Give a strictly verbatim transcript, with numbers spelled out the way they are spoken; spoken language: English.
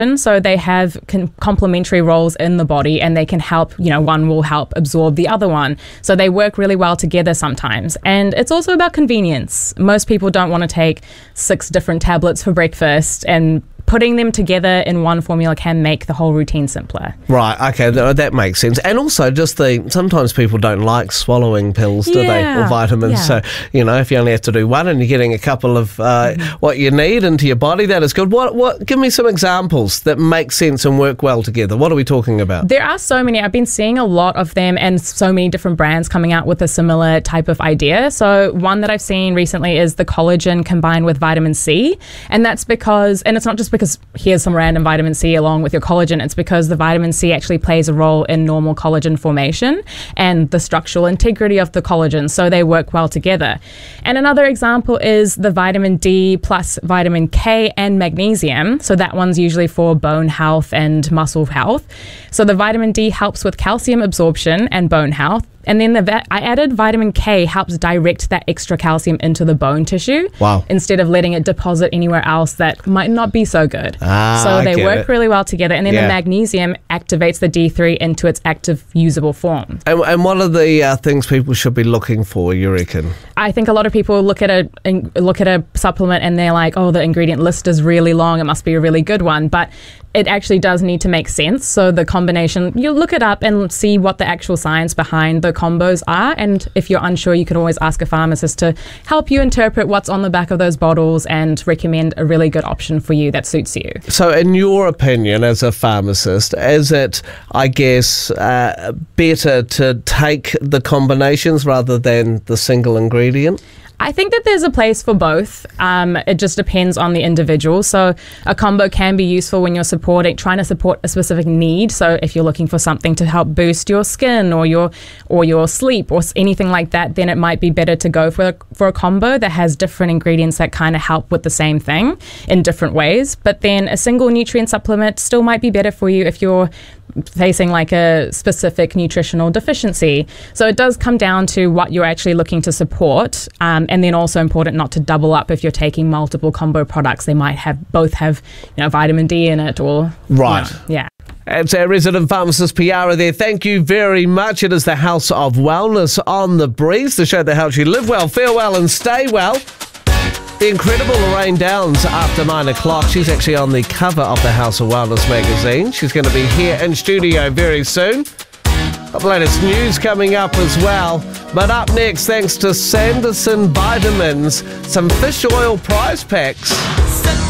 So they have con- complementary roles in the body, and they can help, you know, one will help absorb the other one. So they work really well together sometimes. And it's also about convenience. Most people don't want to take six different tablets for breakfast, and putting them together in one formula can make the whole routine simpler. Right, okay, th- that makes sense. And also just the, sometimes people don't like swallowing pills, do Yeah, they, or vitamins. yeah. So, you know, if you only have to do one and you're getting a couple of uh, Mm-hmm. what you need into your body, that is good. What? What? Give me some examples that make sense and work well together. What are we talking about? There are so many. I've been seeing a lot of them, and so many different brands coming out with a similar type of idea. So one that I've seen recently is the collagen combined with vitamin C. And that's because, and it's not just because here's some random vitamin C along with your collagen, it's because the vitamin C actually plays a role in normal collagen formation and the structural integrity of the collagen, so they work well together. And another example is the vitamin D plus vitamin K and magnesium. So that one's usually for bone health and muscle health. So the vitamin D helps with calcium absorption and bone health. And then the va- I added vitamin K helps direct that extra calcium into the bone tissue. Wow. Instead of letting it deposit anywhere else that might not be so good. Ah, so I they get work it. really well together. And then Yeah. the magnesium activates the D three into its active usable form. And, and what are the uh, things people should be looking for, you reckon? I think a lot of people look at a in- look at a supplement and they're like, oh, the ingredient list is really long, it must be a really good one. But it actually does need to make sense. So the combination, you look it up and see what the actual science behind the combos are. And if you're unsure, you can always ask a pharmacist to help you interpret what's on the back of those bottles and recommend a really good option for you that suits you. So in your opinion, as a pharmacist, is it, I guess, uh, better to take the combinations rather than the single ingredient? I think that there's a place for both. Um, it just depends on the individual. So a combo can be useful when you're supporting, trying to support a specific need. So if you're looking for something to help boost your skin or your or your sleep or s- anything like that, then it might be better to go for a, for a combo that has different ingredients that kind of help with the same thing in different ways. But then a single nutrient supplement still might be better for you if you're facing like a specific nutritional deficiency. So it does come down to what you're actually looking to support, um, and then also important not to double up if you're taking multiple combo products. They might have both have, you know, vitamin D in it or Right. you know, yeah. It's our resident pharmacist, Piara, there. Thank you very much. It is the House of Wellness on the Breeze, the show that helps you live well, feel well and stay well. The incredible Lorraine Downs after nine o'clock. She's actually on the cover of the House of Wellness magazine. She's going to be here in studio very soon. Got the latest news coming up as well. But up next, thanks to Sanderson Vitamins, some fish oil prize packs.